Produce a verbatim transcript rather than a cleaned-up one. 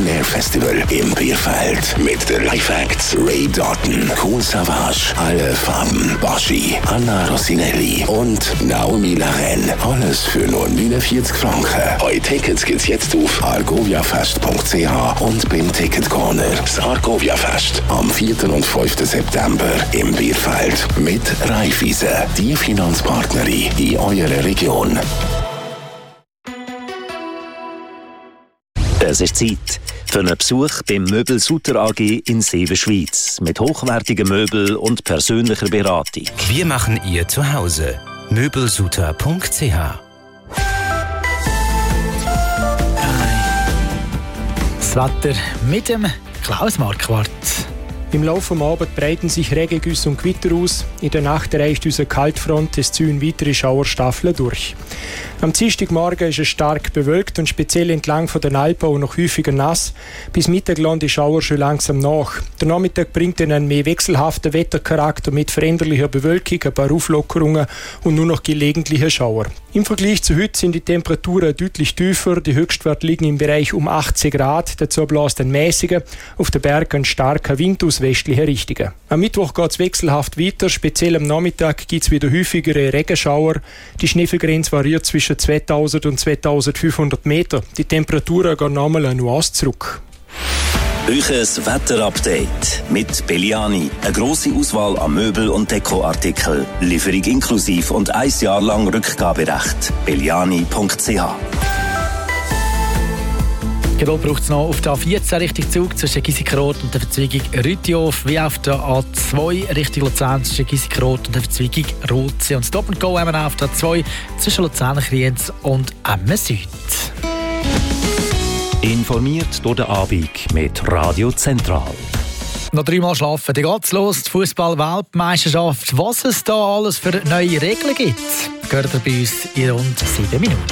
Air Festival im Bierfeld mit den Live-Acts Ray Doughton, Kool Savas, Alle Farben, Baschi, Anna Rossinelli und Naomi Laren. Alles für nur neunundvierzig Franken. Eure Tickets gibt's jetzt auf argoviafest punkt c h und beim Ticket Corner. Das Argovia Fest am vierten und fünften September im Bierfeld mit Raiffeisen, die Finanzpartnerin in eurer Region. Es ist Zeit für einen Besuch beim Möbel Sutter A G in Seewen, Schweiz. Mit hochwertigen Möbeln und persönlicher Beratung. Wir machen ihr Zuhause. möbelsutter punkt c h. Das Wetter mit dem Klaus Marquardt. Im Laufe des Abends breiten sich Regengüsse und Gewitter aus. In der Nacht erreicht unsere Kaltfront, es ziehen weitere Schauerstaffeln durch. Am Dienstagmorgen ist es stark bewölkt und speziell entlang von den Alpen auch noch häufiger nass. Bis Mittag lassen die Schauer schon langsam nach. Der Nachmittag bringt dann einen mehr wechselhaften Wettercharakter mit veränderlicher Bewölkung, ein paar Auflockerungen und nur noch gelegentliche Schauer. Im Vergleich zu heute sind die Temperaturen deutlich tiefer. Die Höchstwerte liegen im Bereich um achtzehn Grad. Dazu bläst ein mäßiger, auf den Bergen ein starker Wind aus westlicher Richtung. Am Mittwoch geht es wechselhaft weiter. Speziell am Nachmittag gibt es wieder häufigere Regenschauer. Die Schneefallgrenze variiert zwischen zweitausend und zweitausendfünfhundert Meter. Die Temperaturen gehen nochmal eine Nuance zurück. Euches Wetterupdate mit Belliani. Eine grosse Auswahl an Möbel- und Dekoartikeln. Lieferung inklusiv und ein Jahr lang Rückgaberecht. belliani punkt c h. Geduld braucht es noch auf der A vierzehn Richtung Zug zwischen Giesikenrot und der Verzweigung Rütiof, wie auf der A zwei Richtung Luzern zwischen Giesikenrot und der Verzweigung Rotsee. Und Stop and Go haben wir auf der A zwei zwischen Luzern-Kriens und Emmen Süd. Informiert durch den Abend mit Radio Zentral. Noch dreimal schlafen, dann geht's los. Die Fußball-Weltmeisterschaft. Was es da alles für neue Regeln gibt, gehört ihr bei uns in rund sieben Minuten.